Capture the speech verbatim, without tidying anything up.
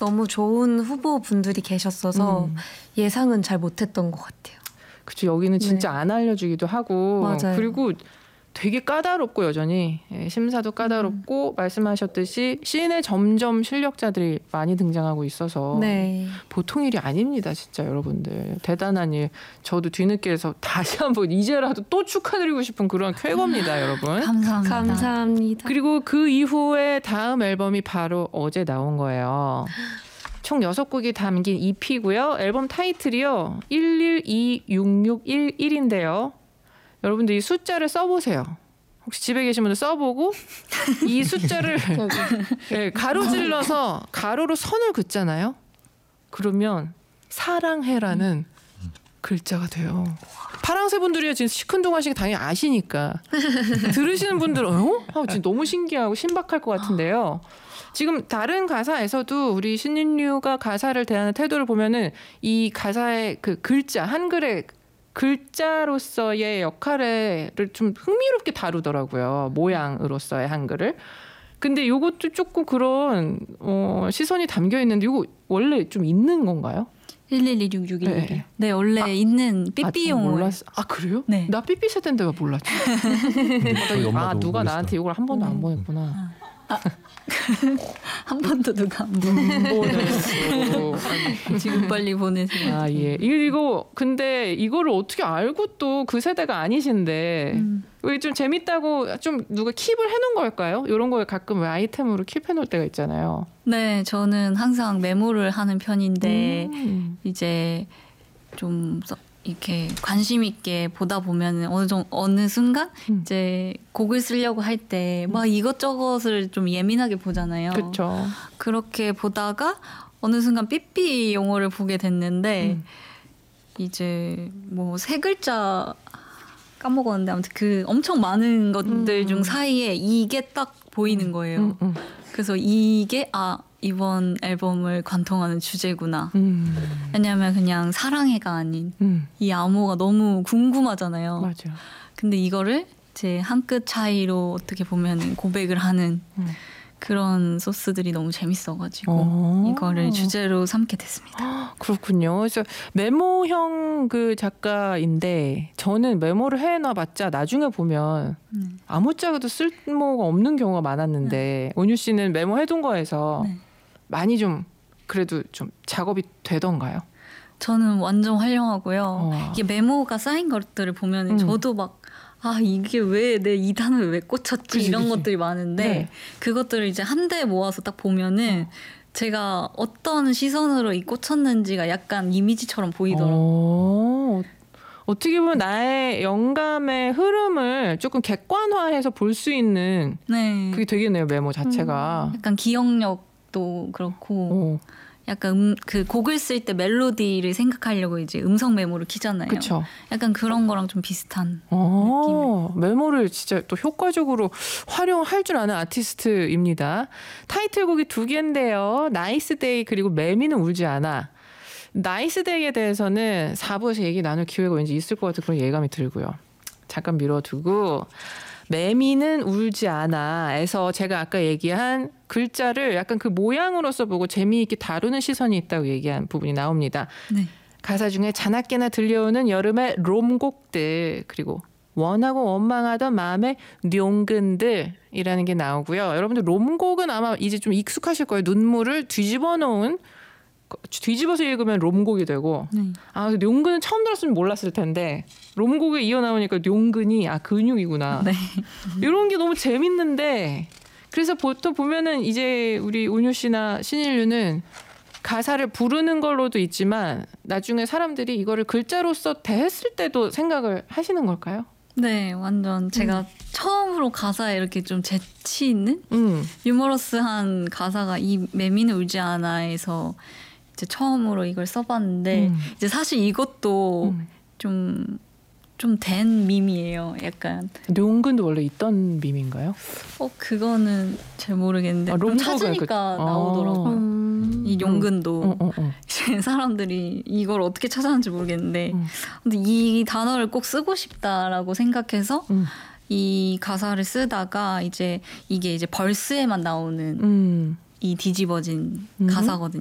너무 좋은 후보분들이 계셨어서 음. 예상은 잘 못했던 것 같아요. 그렇죠. 여기는 진짜 네. 안 알려주기도 하고 맞아요. 그리고 되게 까다롭고 여전히 심사도 까다롭고 음. 말씀하셨듯이 씬에 점점 실력자들이 많이 등장하고 있어서 네. 보통 일이 아닙니다. 진짜 여러분들. 대단한 일. 저도 뒤늦게해서 다시 한번 이제라도 또 축하드리고 싶은 그런 쾌거입니다. 여러분. 감사합니다. 감사합니다. 그리고 그 이후에 다음 앨범이 바로 어제 나온 거예요. 총 여섯 곡이 담긴 이피고요. 앨범 타이틀이요. 일일이육육일일인데요. 여러분들 이 숫자를 써보세요. 혹시 집에 계신 분들 써보고 이 숫자를 네, 가로질러서 가로로 선을 긋잖아요. 그러면 사랑해라는 글자가 돼요. 파랑새 분들이야 지금 시큰둥하시게 당연히 아시니까 들으시는 분들은 어? 아, 지금 너무 신기하고 신박할 것 같은데요. 지금 다른 가사에서도 우리 신인류가 가사를 대하는 태도를 보면은 이 가사의 그 글자 한글의 글자로서의 역할을 좀 흥미롭게 다루더라고요. 모양으로서의 한글을. 근데 이것도 조금 그런 어, 시선이 담겨 있는데 이거 원래 좀 있는 건가요? 일일이육육일. 네, 네 원래 아, 있는 삐삐 용어. 아, 아 그래요? 네. 나 삐삐 세대인데 왜 몰랐지? 아 누가 나한테 이걸 한 번도 안 보냈구나. 아. 한 번도 누가 안 보냈어. 지금 빨리 보내세요. 아 예. 이거 근데 이거를 어떻게 알고 또 그 세대가 아니신데 음. 왜 좀 재밌다고 좀 누가 킵을 해놓은 걸까요? 이런 거에 가끔 왜 아이템으로 킵해놓을 때가 있잖아요. 네, 저는 항상 메모를 하는 편인데 음. 이제 좀 이렇게 관심 있게 보다 보면 어느 정 어느 순간 음. 이제 곡을 쓰려고 할 때 막 이것저것을 좀 예민하게 보잖아요. 그렇죠. 그렇게 보다가 어느 순간 삐삐 용어를 보게 됐는데 음. 이제 뭐 세 글자 까먹었는데 아무튼 그 엄청 많은 것들 음. 중 사이에 이게 딱 보이는 거예요. 음, 음. 그래서 이게 아 이번 앨범을 관통하는 주제구나. 음. 왜냐하면 그냥 사랑해가 아닌 음. 이 암호가 너무 궁금하잖아요. 맞아. 근데 이거를 제 한 끗 차이로 어떻게 보면 고백을 하는 음. 그런 소스들이 너무 재밌어가지고 오. 이거를 주제로 삼게 됐습니다. 그렇군요. 그래서 메모형 그 작가인데 저는 메모를 해놔봤자 나중에 보면 음. 아무짝에도 쓸모가 없는 경우가 많았는데 네. 온유 씨는 메모해둔 거에서 네. 많이 좀 그래도 좀 작업이 되던가요? 저는 완전 활용하고요. 어. 이게 메모가 쌓인 것들을 보면 음. 저도 막 아 이게 왜 내 이 단어를 왜 꽂혔지 그치, 이런 그치. 것들이 많은데 네. 그것들을 이제 한데 모아서 딱 보면은 어. 제가 어떤 시선으로 이 꽂혔는지가 약간 이미지처럼 보이더라고요. 어. 어떻게 보면 나의 영감의 흐름을 조금 객관화해서 볼 수 있는 네. 그게 되겠네요. 메모 자체가. 음. 약간 기억력도 그렇고 어. 약간 음, 그 곡을 쓸 때 멜로디를 생각하려고 이제 음성 메모를 키잖아요. 그쵸. 약간 그런 거랑 좀 비슷한 어, 느낌. 메모를 진짜 또 효과적으로 활용할 줄 아는 아티스트입니다. 타이틀곡이 두 개인데요. 나이스 데이 그리고 매미는 울지 않아. 나이스 데이에 대해서는 사 부에서 얘기 나눌 기회가 왠지 있을 것 같은 그런 예감이 들고요. 잠깐 미뤄두고 매미는 울지 않아에서 제가 아까 얘기한 글자를 약간 그 모양으로서 보고 재미있게 다루는 시선이 있다고 얘기한 부분이 나옵니다. 네. 가사 중에 자나깨나 들려오는 여름의 롬곡들 그리고 원하고 원망하던 마음의 뇽근들이라는 게 나오고요. 여러분들 롬곡은 아마 이제 좀 익숙하실 거예요. 눈물을 뒤집어 놓은 뒤집어서 읽으면 롬곡이 되고 네. 아 뇽근은 처음 들었으면 몰랐을 텐데 롬곡에 이어 나오니까 뇽근이 아 근육이구나. 네. 이런 게 너무 재밌는데 그래서 보통 보면은 이제 우리 온유 씨나 신인류는 가사를 부르는 걸로도 있지만 나중에 사람들이 이거를 글자로서 대했을 때도 생각을 하시는 걸까요? 네, 완전 제가 음. 처음으로 가사에 이렇게 좀 재치 있는 음. 유머러스한 가사가 이 매미는 울지 않아에서 이제 처음으로 이걸 써봤는데 음. 이제 사실 이것도 음. 좀 좀 된 밈이에요. 약간 뇽근도 원래 있던 밈인가요? 어 그거는 잘 모르겠는데 아, 좀 찾으니까 그... 나오더라고요. 음. 이 뇽근도 음. 어, 어, 어. 사람들이 이걸 어떻게 찾아왔는지 모르겠는데 음. 근데 이 단어를 꼭 쓰고 싶다라고 생각해서 음. 이 가사를 쓰다가 이제 이게 이제 벌스에만 나오는 음. 이 뒤집어진 음. 가사거든요.